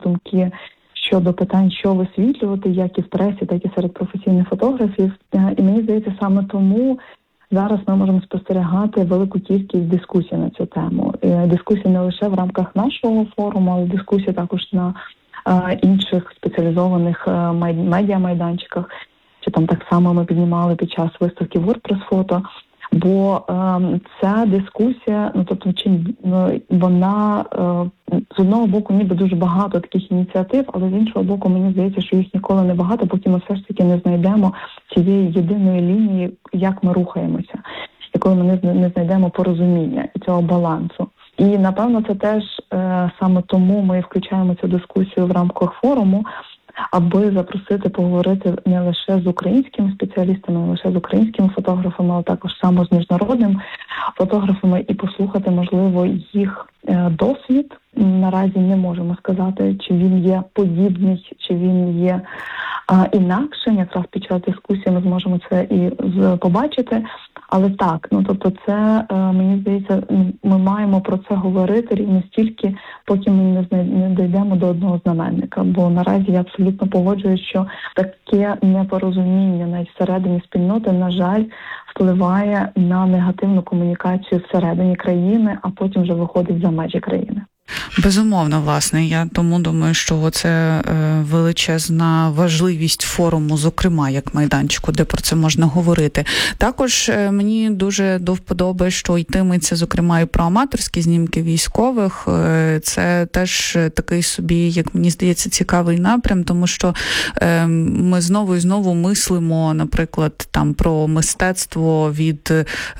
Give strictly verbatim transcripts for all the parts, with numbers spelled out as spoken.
думки щодо питань, що висвітлювати, як і в пресі, так і серед професійних фотографів. І мені здається, саме тому зараз ми можемо спостерігати велику кількість дискусій на цю тему. Дискусії не лише в рамках нашого форуму, але дискусії також на е, інших спеціалізованих е, медіамайданчиках. Чи там так само ми піднімали під час виставки WordPress-фото. Бо е, ця дискусія, ну тобто, чи ну, вона е, з одного боку ніби дуже багато таких ініціатив, але з іншого боку, мені здається, що їх ніколи не багато, поки ми все ж таки не знайдемо цієї єдиної лінії, як ми рухаємося, якою ми не, не знайдемо порозуміння і цього балансу. І, напевно, це теж е, саме тому ми включаємо цю дискусію в рамках форуму, аби запросити поговорити не лише з українськими спеціалістами, не лише з українськими фотографами, але також само з міжнародними фотографами і послухати, можливо, їх досвід. Наразі не можемо сказати, чи він є подібний, чи він є а, інакшим. Якраз під час дискусії ми зможемо це і з, побачити. Але так, ну тобто це, е, мені здається, ми маємо про це говорити рівно стільки, поки ми не, знай, не дійдемо до одного знаменника. Бо наразі я абсолютно погоджуюсь, що таке непорозуміння навіть всередині спільноти, на жаль, впливає на негативну комунікацію всередині країни, а потім вже виходить за межі країни. Безумовно, власне, я тому думаю, що це величезна важливість форуму, зокрема, як майданчику, де про це можна говорити. Також мені дуже до вподоби, що йтиметься, зокрема, і про аматорські знімки військових. Це теж такий собі, як мені здається, цікавий напрям, тому що ми знову і знову мислимо, наприклад, там про мистецтво від,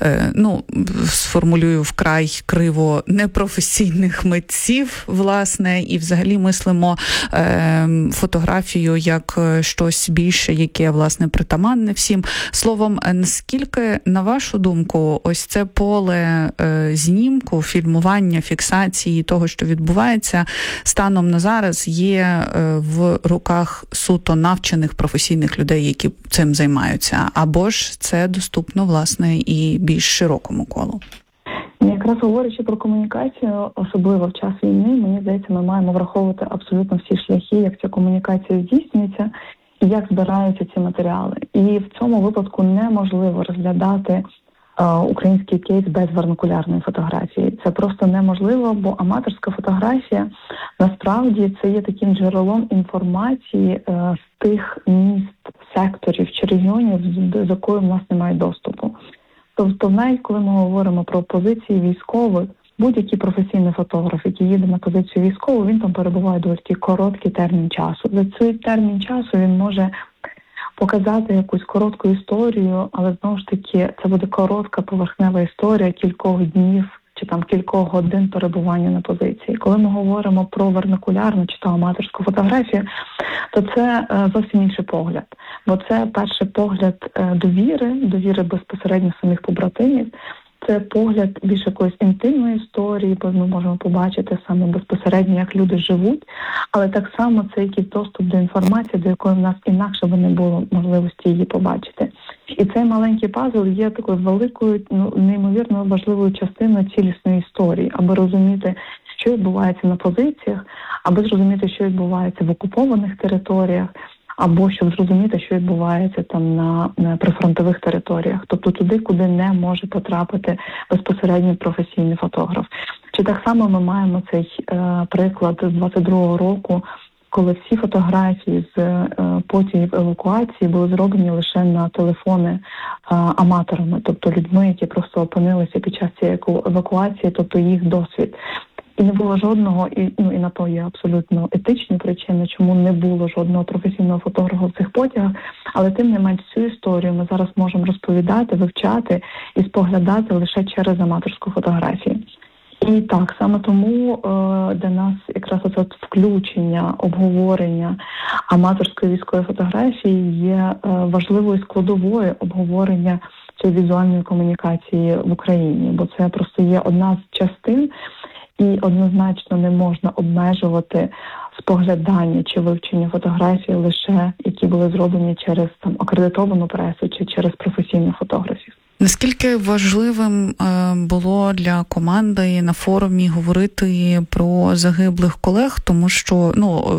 ну, сформулюю вкрай криво, непрофесійних митців, власне, і взагалі мислимо е, фотографію як щось більше, яке, власне, притаманне всім. Словом, наскільки, на вашу думку, ось це поле е, знімку, фільмування, фіксації того, що відбувається, станом на зараз є е, в руках суто навчених професійних людей, які цим займаються, або ж це доступно, власне, і більш широкому колу? Якраз говорячи про комунікацію, особливо в час війни, мені здається, ми маємо враховувати абсолютно всі шляхи, як ця комунікація здійснюється і як збираються ці матеріали. І в цьому випадку неможливо розглядати е, український кейс без вернакулярної фотографії. Це просто неможливо, бо аматорська фотографія насправді це є таким джерелом інформації е, з тих міст, секторів чи регіонів, з якою в нас немає доступу. Тобто, навіть коли ми говоримо про позиції військових, будь-який професійний фотограф, який їде на позицію військову, він там перебуває доволі короткий термін часу. За цей термін часу він може показати якусь коротку історію, але знову ж таки це буде коротка поверхнева історія кількох днів чи там кількох годин перебування на позиції. Коли ми говоримо про вернакулярну чи то аматорську фотографію, то це е, зовсім інший погляд. Бо це перший погляд е, довіри, довіри безпосередньо самих побратимів. Це погляд більш якоїсь інтимної історії, бо ми можемо побачити саме безпосередньо, як люди живуть, але так само це якийсь доступ до інформації, до якої в нас інакше би не було можливості її побачити. І цей маленький пазл є такою великою, ну, неймовірно важливою частиною цілісної історії, аби розуміти, що відбувається на позиціях, аби зрозуміти, що відбувається в окупованих територіях, або щоб зрозуміти, що відбувається там на, на прифронтових територіях, тобто туди, куди не може потрапити безпосередньо професійний фотограф. Чи так само ми маємо цей е, приклад з двадцять другого року, коли всі фотографії з е, потягів евакуації були зроблені лише на телефони е, аматорами, тобто людьми, які просто опинилися під час цієї евакуації, тобто їх досвід. І не було жодного, і, ну, і на то є абсолютно етичні причини, чому не було жодного професійного фотографа в цих потягах, але тим не менш цю історію ми зараз можемо розповідати, вивчати і споглядати лише через аматорську фотографію. І так, саме тому е, для нас якраз оце включення, обговорення аматорської військової фотографії є е, важливою складовою обговорення цієї візуальної комунікації в Україні, бо це просто є одна з частин, і однозначно не можна обмежувати споглядання чи вивчення фотографій лише, які були зроблені через там акредитовану пресу чи через професійних фотографів. Наскільки важливим було для команди на форумі говорити про загиблих колег, тому що, ну,